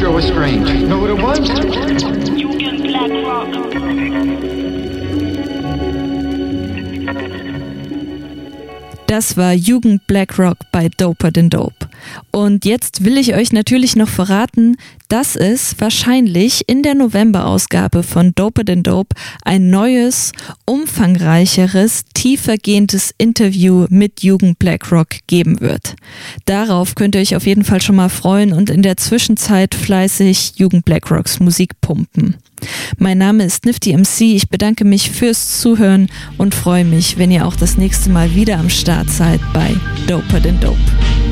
sure was strange. You know what it was? Jugend Black Rock. Das war Jugend Black Rock bei Doper Than Dope. Und jetzt will ich euch natürlich noch verraten, dass es wahrscheinlich in der November-Ausgabe von Doper Than Dope ein neues, umfangreicheres, tiefergehendes Interview mit Jugend Black Rock geben wird. Darauf könnt ihr euch auf jeden Fall schon mal freuen und in der Zwischenzeit fleißig Jugend Black Rocks Musik pumpen. Mein Name ist Nifty MC, ich bedanke mich fürs Zuhören und freue mich, wenn ihr auch das nächste Mal wieder am Start seid bei Doper Than Dope.